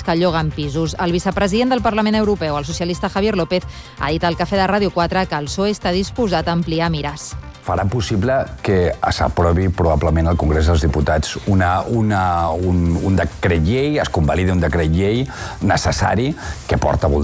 que lloguen pisos. El vicepresident del Parlament Europeu, el socialista Javier López, ha dit al Cafè de Ràdio 4 que el PSOE està disposat a ampliar mires. Farà possible que s'aprovi probablement al Congrés dels Diputats un decret llei, es convalidi un decret llei necessari que porta